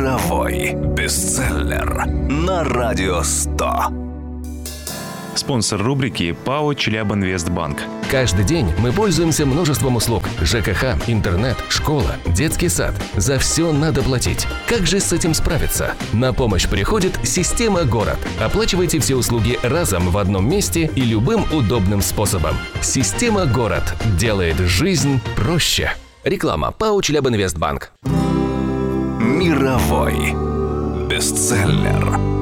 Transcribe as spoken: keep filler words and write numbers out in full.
Мировой бестселлер на Радио сто. Спонсор рубрики ПАО «Челябинвестбанк». Каждый день мы пользуемся множеством услуг. ЖКХ, интернет, школа, детский сад. За все надо платить. Как же с этим справиться? На помощь приходит система «Город». Оплачивайте все услуги разом в одном месте и любым удобным способом. Система «Город» делает жизнь проще. Реклама. ПАО «Челябинвестбанк». Мировой бестселлер.